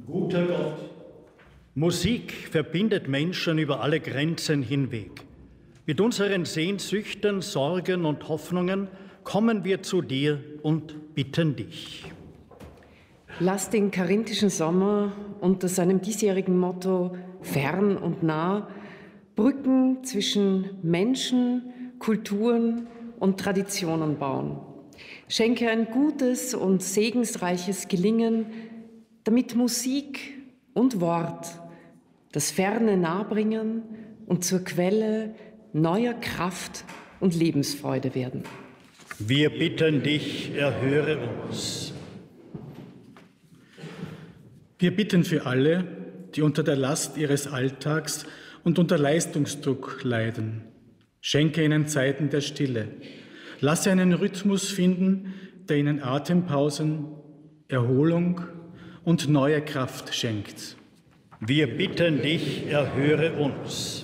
Guter Gott, Musik verbindet Menschen über alle Grenzen hinweg. Mit unseren Sehnsüchten, Sorgen und Hoffnungen kommen wir zu dir und bitten dich. Lass den karinthischen Sommer unter seinem diesjährigen Motto Fern und nah Brücken zwischen Menschen, Kulturen und Traditionen bauen. Schenke ein gutes und segensreiches Gelingen, damit Musik und Wort das Ferne nahebringen und zur Quelle neuer Kraft und Lebensfreude werden. Wir bitten dich, erhöre uns. Wir bitten für alle, die unter der Last ihres Alltags und unter Leistungsdruck leiden. Schenke ihnen Zeiten der Stille. Lasse einen Rhythmus finden, der ihnen Atempausen, Erholung und neue Kraft schenkt. Wir bitten dich, erhöre uns.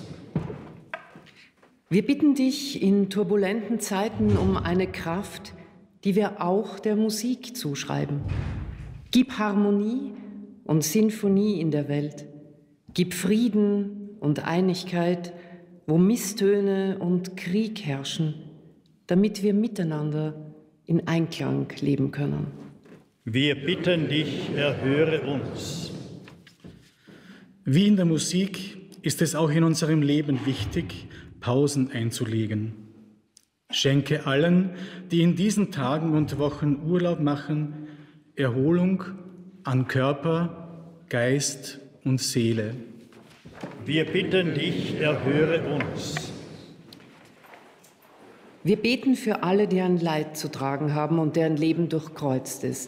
Wir bitten dich in turbulenten Zeiten um eine Kraft, die wir auch der Musik zuschreiben. Gib Harmonie und Sinfonie in der Welt. Gib Frieden und Einigkeit, wo Misstöne und Krieg herrschen, damit wir miteinander in Einklang leben können. Wir bitten dich, erhöre uns. Wie in der Musik ist es auch in unserem Leben wichtig, Pausen einzulegen. Schenke allen, die in diesen Tagen und Wochen Urlaub machen, Erholung an Körper, Geist und Seele. Wir bitten dich, erhöre uns. Wir beten für alle, die ein Leid zu tragen haben und deren Leben durchkreuzt ist.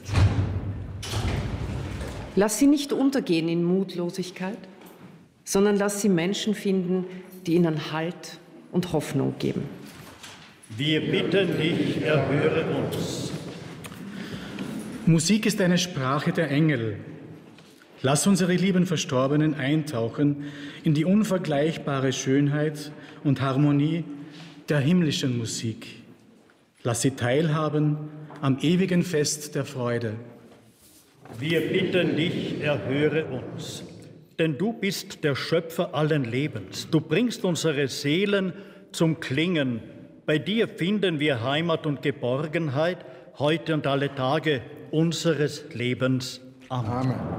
Lass sie nicht untergehen in Mutlosigkeit, sondern lass sie Menschen finden, die ihnen Halt und Hoffnung geben. Wir bitten dich, erhöre uns. Musik ist eine Sprache der Engel. Lass unsere lieben Verstorbenen eintauchen in die unvergleichbare Schönheit und Harmonie der himmlischen Musik. Lass sie teilhaben am ewigen Fest der Freude. Wir bitten dich, erhöre uns. Denn du bist der Schöpfer allen Lebens. Du bringst unsere Seelen zum Klingen. Bei dir finden wir Heimat und Geborgenheit, heute und alle Tage unseres Lebens. Amen.